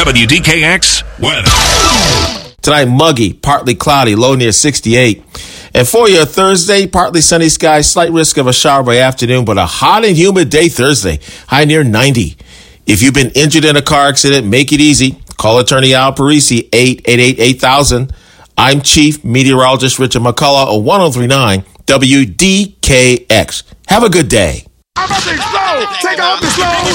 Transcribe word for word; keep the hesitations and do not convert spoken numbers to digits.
W D K X weather. Tonight, muggy, partly cloudy, low near sixty-eight. And for your Thursday, partly sunny skies, slight risk of a shower by afternoon, but a hot and humid day Thursday, high near ninety. If you've been injured in a car accident, make it easy. Call attorney Al Parisi, eight eight eight, eight thousand. I'm Chief Meteorologist Richard McCullough of one oh three point nine W D K X. Have a good day. I'm about to explode. Take off this load.